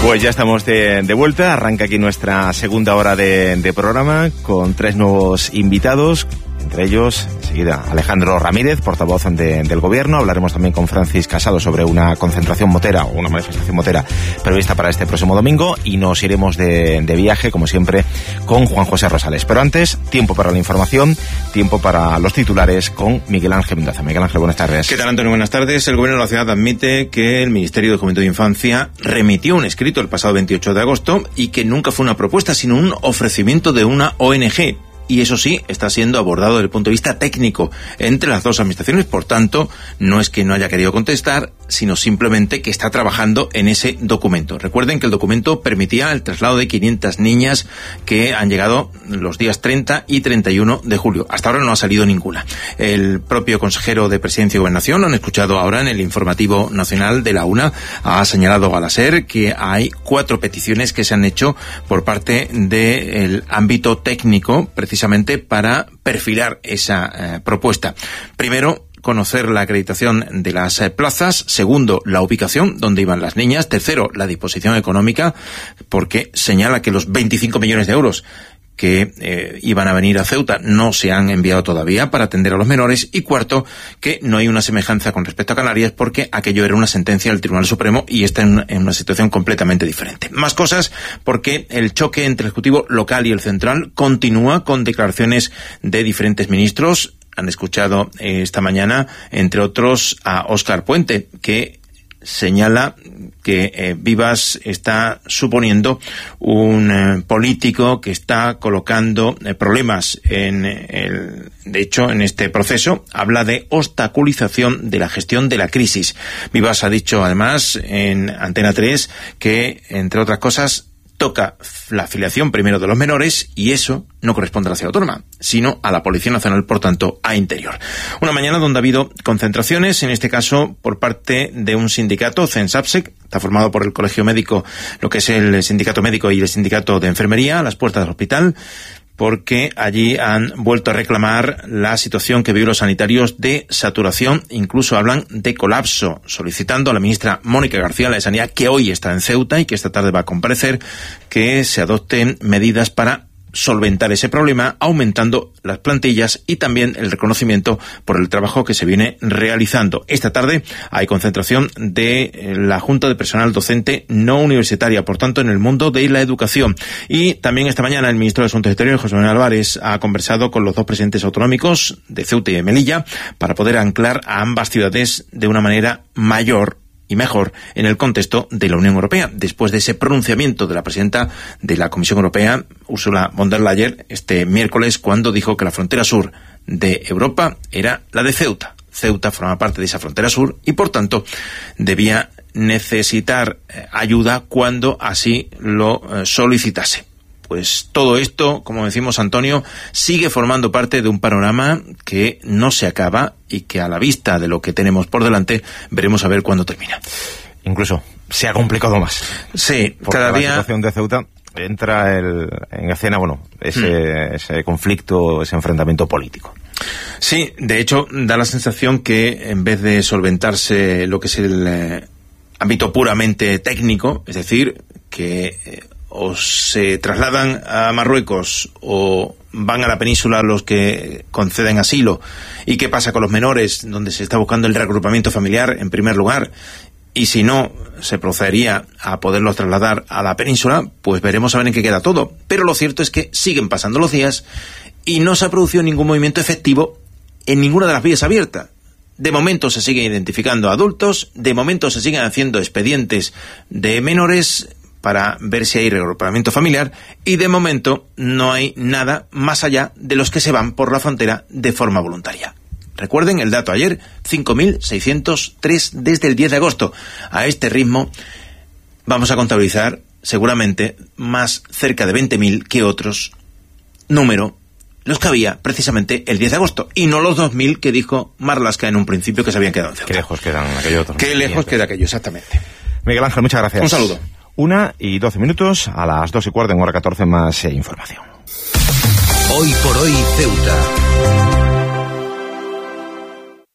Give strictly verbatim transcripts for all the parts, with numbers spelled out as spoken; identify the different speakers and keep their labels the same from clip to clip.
Speaker 1: Pues ya estamos de, de vuelta, arranca aquí nuestra segunda hora de, de programa con tres nuevos invitados, entre ellos enseguida Alejandro Ramírez, portavoz de, del Gobierno. Hablaremos también con Francis Casado sobre una concentración motera o una manifestación motera prevista para este próximo domingo, y nos iremos de, de viaje, como siempre, con Juan José Rosales. Pero antes, tiempo para la información, tiempo para los titulares con Miguel Ángel Mendaza. Miguel Ángel, buenas tardes.
Speaker 2: ¿Qué tal, Antonio? Buenas tardes. El Gobierno de la Ciudad admite que el Ministerio de Juventud e Infancia remitió un escrito el pasado veintiocho de agosto y que nunca fue una propuesta, sino un ofrecimiento de una O N G. Y eso sí, está siendo abordado desde el punto de vista técnico entre las dos administraciones. Por tanto, no es que no haya querido contestar, sino simplemente que está trabajando en ese documento. Recuerden que el documento permitía el traslado de quinientas niñas que han llegado los días treinta y treinta y uno de julio. Hasta ahora no ha salido ninguna. El propio consejero de Presidencia y Gobernación, lo han escuchado ahora en el informativo nacional de la UNA, ha señalado a la SER que hay cuatro peticiones que se han hecho por parte del ámbito técnico, precisamente para perfilar esa eh, propuesta. Primero, conocer la acreditación de las eh, plazas. Segundo, la ubicación donde iban las niñas. Tercero, la disposición económica, porque señala que los veinticinco millones de euros que eh, iban a venir a Ceuta no se han enviado todavía para atender a los menores. Y cuarto, que no hay una semejanza con respecto a Canarias, porque aquello era una sentencia del Tribunal Supremo y está en una, en una situación completamente diferente. Más cosas, porque el choque entre el Ejecutivo local y el central continúa con declaraciones de diferentes ministros. Han escuchado eh, esta mañana, entre otros, a Óscar Puente, que señala que eh, Vivas está suponiendo un eh, político que está colocando eh, problemas en el, de hecho, en este proceso. Habla de obstaculización de la gestión de la crisis. Vivas ha dicho además en Antena tres que, entre otras cosas, toca la afiliación primero de los menores, y eso no corresponde a la Ciudad Autónoma, sino a la Policía Nacional, por tanto, a Interior. Una mañana donde ha habido concentraciones, en este caso por parte de un sindicato, CENSAPSEC, está formado por el Colegio Médico, lo que es el Sindicato Médico y el Sindicato de Enfermería, a las puertas del hospital, porque allí han vuelto a reclamar la situación que viven los sanitarios de saturación. Incluso hablan de colapso, solicitando a la ministra Mónica García, la de Sanidad, que hoy está en Ceuta y que esta tarde va a comparecer, que se adopten medidas para solventar ese problema, aumentando las plantillas y también el reconocimiento por el trabajo que se viene realizando. Esta tarde hay concentración de la Junta de Personal Docente no universitaria, por tanto, en el mundo de la educación. Y también esta mañana el ministro de Asuntos Exteriores, José Manuel Álvarez, ha conversado con los dos presidentes autonómicos de Ceuta y de Melilla para poder anclar a ambas ciudades de una manera mayor y mejor en el contexto de la Unión Europea, después de ese pronunciamiento de la presidenta de la Comisión Europea, Ursula von der Leyen, este miércoles, cuando dijo que la frontera sur de Europa era la de Ceuta. Ceuta forma parte de esa frontera sur y, por tanto, debía necesitar eh, ayuda cuando así lo eh, solicitase. Pues todo esto, como decimos, Antonio, sigue formando parte de un panorama que no se acaba y que, a la vista de lo que tenemos por delante, veremos a ver cuándo termina.
Speaker 1: Incluso se ha complicado más.
Speaker 2: Sí,
Speaker 1: porque
Speaker 2: cada
Speaker 1: la
Speaker 2: día...
Speaker 1: La situación de Ceuta entra el, en escena, bueno, ese, hmm. ese conflicto, ese enfrentamiento político.
Speaker 2: Sí, de hecho, da la sensación que en vez de solventarse lo que es el eh, ámbito puramente técnico, es decir, que... Eh, o se trasladan a Marruecos o van a la península los que conceden asilo, y qué pasa con los menores, donde se está buscando el reagrupamiento familiar en primer lugar, y si no se procedería a poderlos trasladar a la península, pues veremos a ver en qué queda todo. Pero lo cierto es que siguen pasando los días y no se ha producido ningún movimiento efectivo en ninguna de las vías abiertas. De momento se siguen identificando adultos, de momento se siguen haciendo expedientes de menores para ver si hay reagrupamiento familiar, y de momento no hay nada más allá de los que se van por la frontera de forma voluntaria. Recuerden el dato ayer, cinco mil seiscientos tres desde el diez de agosto. A este ritmo vamos a contabilizar seguramente más cerca de veinte mil que otros, número los que había precisamente el diez de agosto, y no los dos mil que dijo Marlaska en un principio que se habían quedado en Ceuta.
Speaker 1: Qué lejos quedan aquellos otros.
Speaker 2: Qué lejos queda aquello, exactamente.
Speaker 1: Miguel Ángel, muchas gracias.
Speaker 2: Un saludo.
Speaker 1: Una y doce minutos, a las dos y cuarto en hora catorce más eh, información.
Speaker 3: Hoy por hoy Ceuta.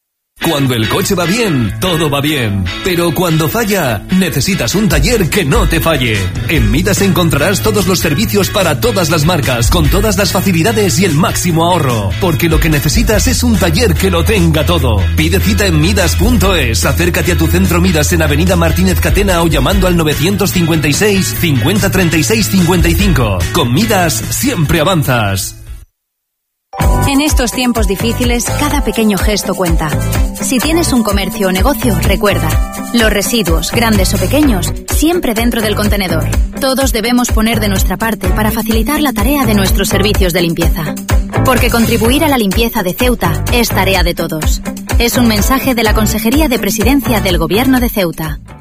Speaker 3: Cuando el coche va bien, todo va bien. Pero cuando falla, necesitas un taller que no te falle. En Midas encontrarás todos los servicios para todas las marcas, con todas las facilidades y el máximo ahorro. Porque lo que necesitas es un taller que lo tenga todo. Pide cita en midas punto es. Acércate a tu centro Midas en Avenida Martínez Catena o llamando al novecientos cincuenta y seis, cincuenta, treinta y seis, cincuenta y cinco. Con Midas siempre avanzas.
Speaker 4: En estos tiempos difíciles, cada pequeño gesto cuenta. Si tienes un comercio o negocio, recuerda, los residuos, grandes o pequeños, siempre dentro del contenedor. Todos debemos poner de nuestra parte para facilitar la tarea de nuestros servicios de limpieza. Porque contribuir a la limpieza de Ceuta es tarea de todos. Es un mensaje de la Consejería de Presidencia del Gobierno de Ceuta.